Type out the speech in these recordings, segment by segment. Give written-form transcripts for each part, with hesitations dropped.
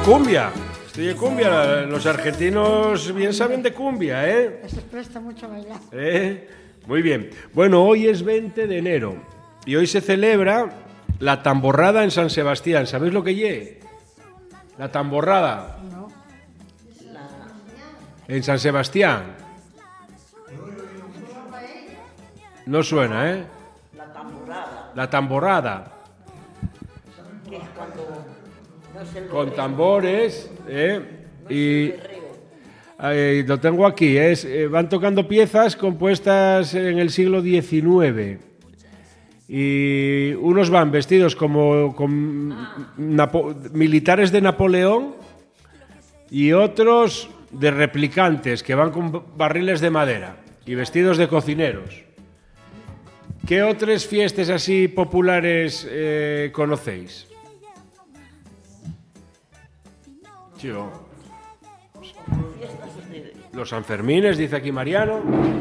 cumbia. Estoy de cumbia. Los argentinos bien saben de cumbia, ¿eh? Se presta mucho a bailar. Muy bien. Bueno, hoy es 20 de enero y hoy se celebra la tamborrada en San Sebastián. ¿Sabéis lo que lle? La tamborrada. No. En San Sebastián. No suena, ¿eh? La tamborada, La tamborrada. que es cuando no es el Con berreo, tambores, y berreo. lo tengo aquí, van tocando piezas compuestas en el siglo XIX y unos van vestidos como militares de Napoleón y otros de replicantes que van con barriles de madera y vestidos de cocineros. ¿Qué otras fiestas así populares conocéis? Yo. Los Sanfermines, dice aquí Mariano.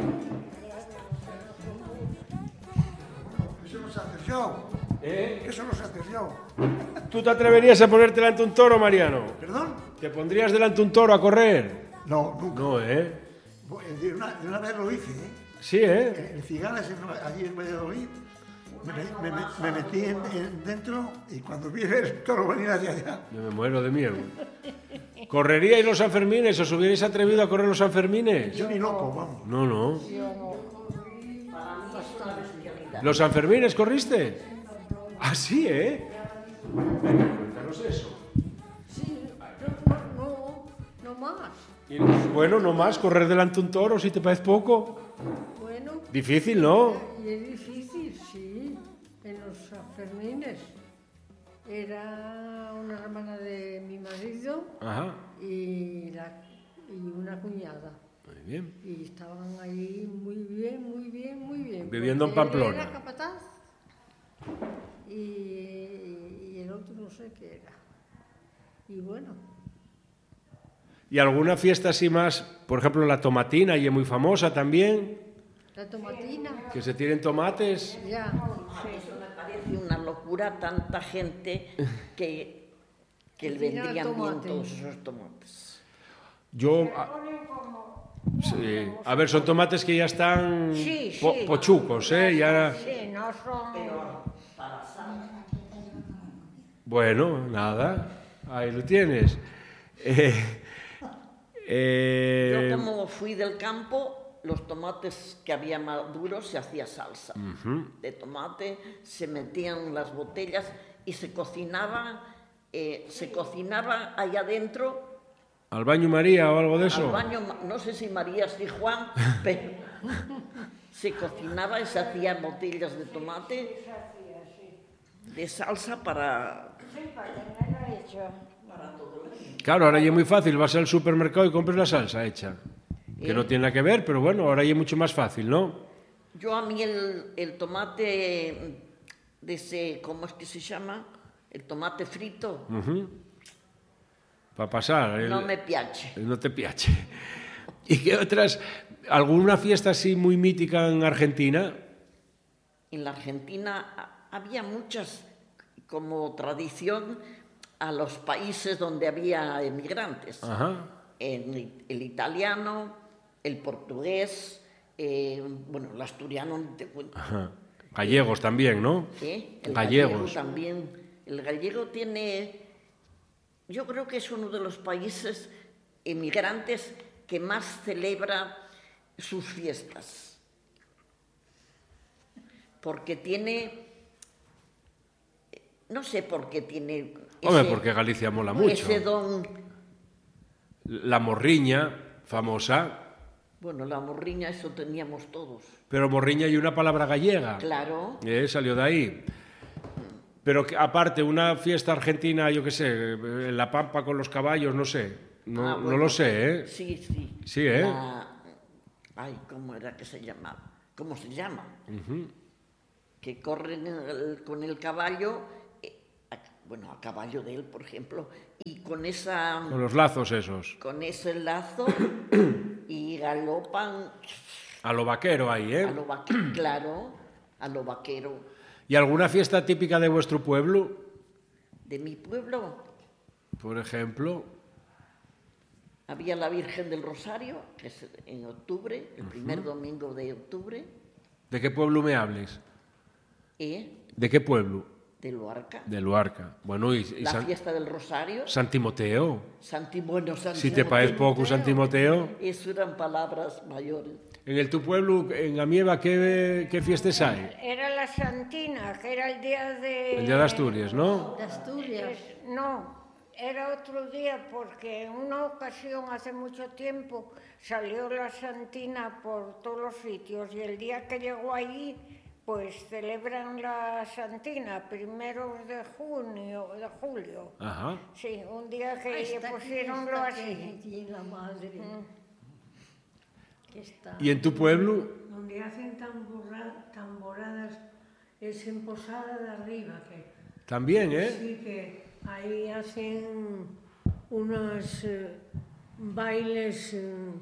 Eso no se hace yo. Eso no se hace yo. ¿Tú te atreverías a ponerte delante un toro, Mariano? ¿Perdón? ¿Te pondrías delante un toro a correr? No, nunca. No, ¿eh? De una vez lo hice, ¿eh? Sí, ¿eh? En Cigalas, allí en Valladolid, me metí dentro y cuando vi el toro venir hacia allá, Yo me muero de miedo. ¿Correríais los Sanfermines? ¿Os hubierais atrevido a correr los Sanfermines? yo ni loco, vamos. No, no. ¿Los Sanfermines corriste? Ah, sí, ¿eh? Cuéntanos eso. Sí, no más. Y, bueno, no más, correr delante un toro, si te parece poco. Bueno, Difícil, ¿no? y es difícil, sí. En los Sanfermines era una hermana de mi marido Ajá. y una cuñada. Muy bien. Y estaban ahí muy bien, muy bien, muy bien. Viviendo en Porque él Pamplona. Era capataz y el otro no sé qué era. Y bueno, ¿Y alguna fiesta así más? Por ejemplo, la tomatina, y es muy famosa también. la tomatina, Que se tiren tomates. ya. Eso me parece una locura, tanta gente que le Que tira vendrían bien tomate. todos esos tomates. Yo... sí. A ver, son tomates que ya están Sí, pochucos, ¿eh? Ya... Sí, no son... Bueno, nada. Ahí lo tienes. Yo como fui del campo, los tomates que había maduros se hacía salsa de tomate, se metían las botellas y se cocinaba allá adentro. ¿Al baño María o algo de eso? Al baño, no sé si María y Juan, pero se cocinaba y se hacían botellas de tomate de salsa para todo el mundo. Claro, ahora ya es muy fácil. Vas al supermercado y compras la salsa hecha. Que no tiene nada que ver, pero bueno, ahora ya es mucho más fácil, ¿no? Yo a mí el tomate de ese, ¿cómo es que se llama? El tomate frito, Para pasar. no me piace. No te piace. ¿Y qué otras? ¿Alguna fiesta así muy mítica en Argentina? En la Argentina había muchas, como tradición, a los países donde había emigrantes. Ajá. El italiano, el portugués, bueno, el asturiano, no te cuento. Ajá. Gallegos también, ¿no? ¿Eh? El Gallegos. gallego también. El gallego tiene, yo creo que es uno de los países emigrantes que más celebra sus fiestas. Porque tiene, no sé por qué tiene Hombre, porque Galicia mola mucho. ese don. La morriña, famosa. Bueno, la morriña, eso teníamos todos. Pero morriña y una palabra gallega. Claro. Salió de ahí. Pero que, aparte, una fiesta argentina, yo qué sé, en La Pampa con los caballos, no sé. No, Bueno, no lo sé, ¿eh? Sí, sí. Sí, ¿eh? Ay, ¿cómo era que se llamaba? ¿Cómo se llama? Que corren con el caballo, bueno, a caballo de él, por ejemplo, y con Con los lazos esos. con ese lazo y galopan A lo vaquero ahí, ¿eh? a lo vaquero, claro, a lo vaquero. ¿Y alguna fiesta típica de vuestro pueblo? De mi pueblo, Por ejemplo, Había la Virgen del Rosario, que es en octubre, el primer domingo de octubre, ¿de qué pueblo me hables? y ¿De qué pueblo? de Luarca. De Luarca. Bueno, y La fiesta del Rosario, San Timoteo. Bueno, Si te parece poco San Timoteo. Eso eran palabras mayores. En el tu pueblo, en Amieva, ¿qué fiestas hay? Era la Santina, que era el día de... El día de Asturias, ¿no? De Asturias. No, era otro día porque en una ocasión hace mucho tiempo salió la Santina por todos los sitios y el día que llegó allí pues celebran la Santina, primeros de julio. Ajá. Sí, un día que Esta pusieronlo fiesta así. que tiene la madre. Que está... ¿Y en tu pueblo? Donde hacen tamboradas es en Posada de Arriba. Que, También, ¿eh? sí, que ahí hacen unos bailes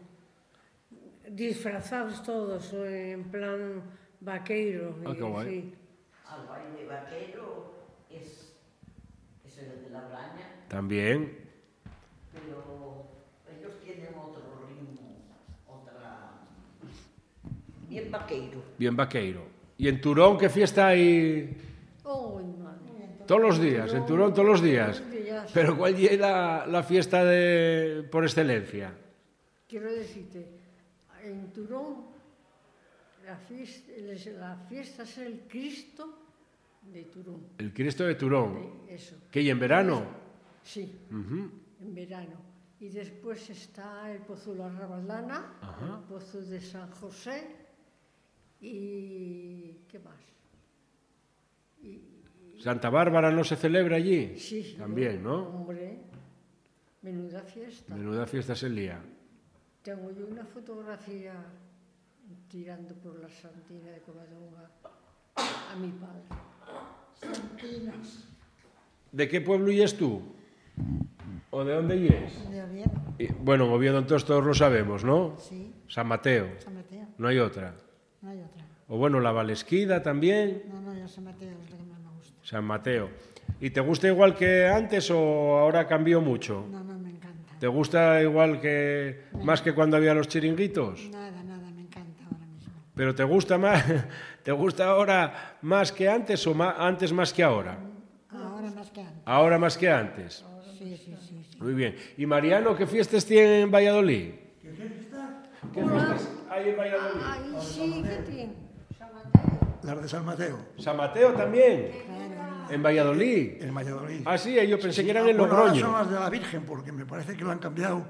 disfrazados todos, en plan vaqueiro. Ah, qué guay. Sí. Al baile vaquero es el de la Braña, También. pero ellos tienen otro ritmo, bien vaqueiro. Bien vaqueiro. ¿Y en Turón qué fiesta hay? Oh, madre. Todos los días, en Turón todos los días. Todos los días. Pero ¿cuál es la fiesta por excelencia? Quiero decirte, en Turón, la fiesta es el Cristo de Turón. El Cristo de Turón. Eso. ¿Qué hay en verano? Sí, en verano. Y después está el Pozo de la Rabaldana, el Pozo de San José y... ¿qué más? Santa Bárbara no se celebra allí. Sí. También, ¿no? Hombre, menuda fiesta. Menuda fiesta es el día. Tengo yo una fotografía tirando por la Santina de Covadonga a mi padre. Santinas. ¿De qué pueblo y es tú? ¿O de dónde es? De Oviedo. Bueno, en Oviedo entonces todos lo sabemos, ¿no? Sí, San Mateo. San Mateo. No hay otra. No hay otra. O bueno, la Valesquida también. No, yo San Mateo es la que más me gusta. San Mateo. ¿Y te gusta igual que antes o ahora cambió mucho? No, me encanta. ¿Te gusta igual que más que cuando había los chiringuitos? Nada, me encanta ahora mismo. ¿Pero te gusta más, te gusta ahora más que antes o antes más que ahora? Ahora más que antes. Ahora más que antes. Sí. Muy bien. ¿Y Mariano, qué fiestas tiene en Valladolid? ¿Qué fiestas hay en Valladolid? Ahí sí que tiene. Las de San Mateo, ¿San Mateo también? ¿En Valladolid? en Valladolid. Ah, sí, yo pensé que eran en Bueno, ahora son Logroño. las de la Virgen, porque me parece que lo han cambiado.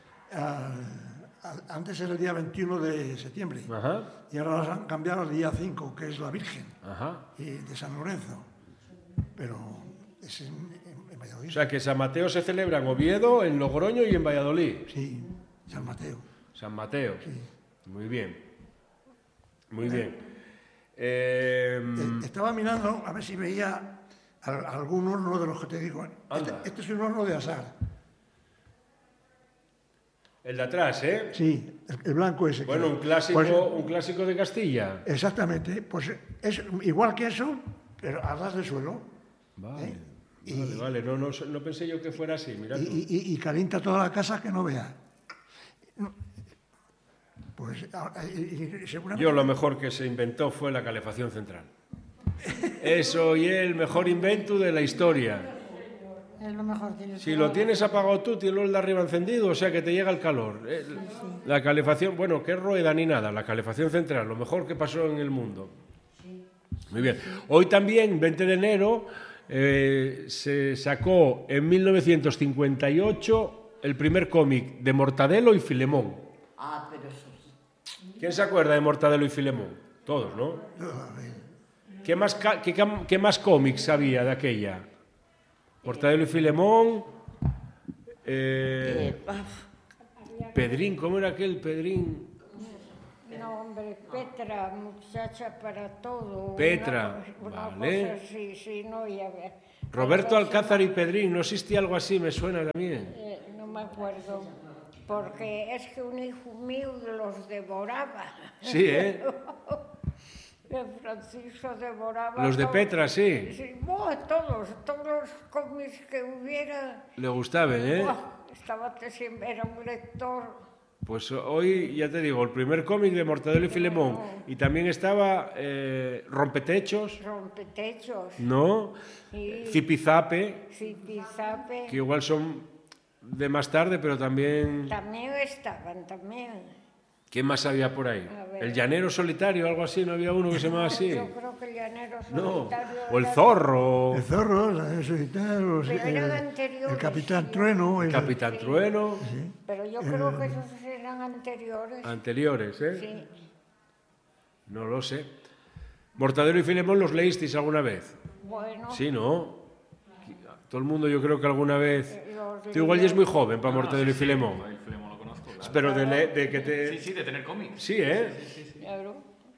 Antes era el día 21 de septiembre. Ajá, Y ahora las han cambiado al día 5, que es la Virgen, ajá. y de San Lorenzo. Pero es en Valladolid. O sea que San Mateo se celebra en Oviedo, en Logroño y en Valladolid. Sí, San Mateo. San Mateo. Sí. Muy bien. Muy bien. Estaba mirando a ver si veía algún horno de los que te digo. Anda. Este es un horno de asar. El de atrás, ¿eh? Sí, el blanco ese. Bueno, un clásico de Castilla. Exactamente, pues es igual que eso, pero a ras de suelo. Vale, vale. No pensé yo que fuera así, mira tú. Y calienta toda la casa que no vea. Pues seguramente... Yo lo mejor que se inventó fue la calefacción central. Eso y el mejor invento de la historia. Es lo mejor. Si lo tienes apagado tú, tienes el de arriba encendido, o sea que te llega el calor. La calefacción, bueno, qué rueda ni nada, la calefacción central, lo mejor que pasó en el mundo. Muy bien. Hoy también, 20 de enero, se sacó en 1958 el primer cómic de Mortadelo y Filemón. Ah, pero eso sí. ¿Quién se acuerda de Mortadelo y Filemón? Todos, ¿no? ¿Qué más cómics había de aquella? Mortadelo y Filemón. Pedrín, ¿cómo era aquel Pedrín? No, hombre, Petra, muchacha para todo. Petra, una vale. cosa, sí, no, ya ve. Roberto Alcázar y Pedrín, ¿no existe algo así? Me suena también. No me acuerdo, porque es que un hijo mío los devoraba. Sí, ¿eh? Que Francisco devoraba... Los de Petra, sí. Sí, todos los cómics que hubiera... Le gustaban, ¿eh? Estaba siempre, era un lector. Pues hoy, ya te digo, el primer cómic de Mortadelo y Filemón. Y también estaba Rompetechos. Rompetechos. ¿No? Sí. Zipizape. Zipizape. Que igual son de más tarde, pero también... También estaban, también. ¿Qué más había por ahí? El llanero solitario, algo así, ¿no había uno que se llamaba así? Yo creo que el llanero No, solitario... o el zorro. El zorro, el llanero solitario, Pero eran anteriores. el capitán Trueno. El capitán Trueno. Sí. Pero yo creo que esos eran anteriores. Anteriores, ¿eh? Sí. No lo sé. ¿Mortadelo y Filemón los leísteis alguna vez? Bueno. Sí, ¿no? Todo el mundo yo creo que alguna vez... Tú igual ya es muy joven para Mortadelo y Filemón. El Filemón lo conozco, claro. Pero de que te... Sí, de tener cómics. Sí, ¿eh? Sí. Claro.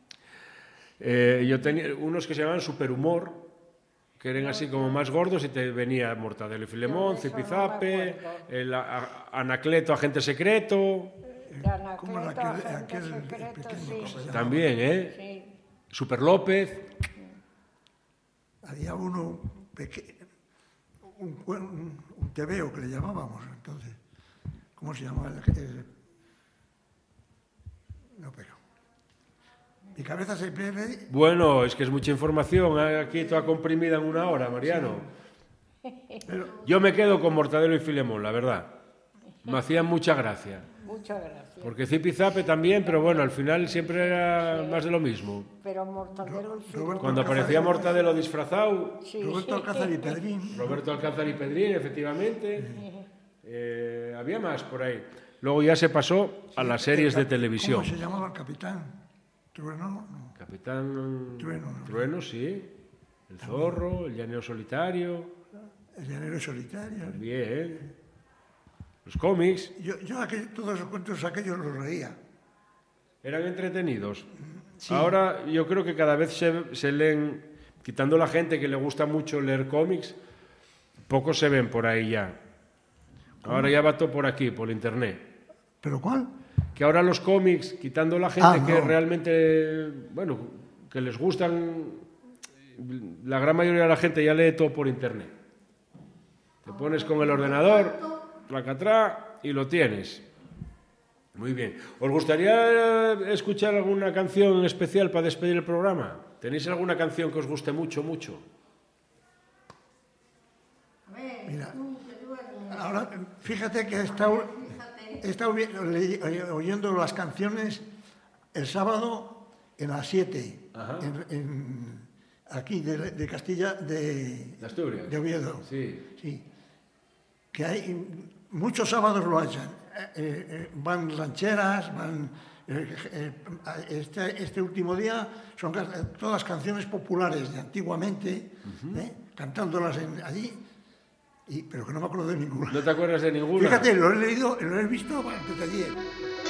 Yo tenía unos que se llamaban Superhumor, que eran así como más gordos y te venía Mortadelo y Filemón, Zipizape, el Anacleto, agente secreto... ¿Cómo era aquel secreto, pequeño? sí. También, ¿eh? Sí. Super López. Había uno un tebeo que le llamábamos entonces. ¿Cómo se llamaba? No, pero... Mi cabeza se pierde. Bueno, es que es mucha información, aquí toda comprimida en una hora, Mariano. Pero, Yo me quedo con Mortadelo y Filemón, la verdad. Me hacían mucha gracia. Muchas gracias. Porque Zipizape también, pero bueno, al final siempre era más de lo mismo. Pero Mortadelo y Filemón... Cuando aparecía Mortadelo disfrazado, Sí. Roberto Alcázar y Pedrín. Roberto Alcázar y Pedrín, efectivamente. Había más por ahí. Luego ya se pasó a las series de televisión. ¿Cómo se llamaba el capitán? ¿Trueno? No. Capitán Trueno. Trueno, sí. El zorro, el llanero solitario. El llanero solitario. Bien. Los cómics Yo todos los cuentos aquellos los leía. eran entretenidos. Sí. Ahora yo creo que cada vez se leen, quitando la gente que le gusta mucho leer cómics, pocos se ven por ahí ya. Ahora ya va todo por aquí, por internet. ¿Pero cuál? Que ahora los cómics, quitando la gente que no. realmente, bueno, que les gustan, la gran mayoría de la gente ya lee todo por internet. Te pones con el ordenador, tracatrá, y lo tienes. Muy bien. ¿Os gustaría escuchar alguna canción especial para despedir el programa? ¿Tenéis alguna canción que os guste mucho, mucho? Mira, ahora fíjate que he estado oyendo las canciones el sábado en las 7, aquí de Castilla, de Asturias. de Oviedo. Sí. Que hay muchos sábados lo hacen. Van rancheras, van... Este último día son todas canciones populares de antiguamente, cantándolas allí, pero que no me acuerdo de ninguna. ¿No te acuerdas de ninguna? Fíjate, lo he leído, lo he visto antes de ayer.